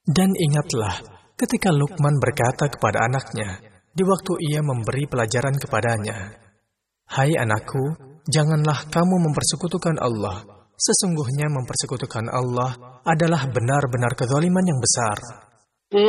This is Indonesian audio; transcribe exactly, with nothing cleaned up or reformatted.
Dan ingatlah ketika Luqman berkata kepada anaknya, di waktu ia memberi pelajaran kepadanya, "Hai anakku, janganlah kamu mempersekutukan Allah. Sesungguhnya mempersekutukan Allah adalah benar-benar kezaliman yang besar."